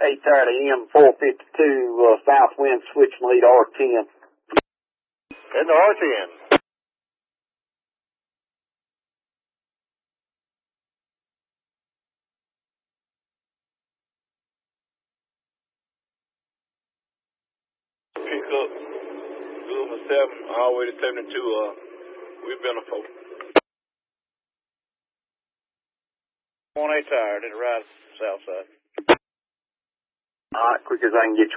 8:30 AM, 452, south wind, switching lead R10. In the R10. Pick up Luma 7 all the way to 72. We've been a 4. 1-8 tired, did it right south side. All right, quick as I can get you.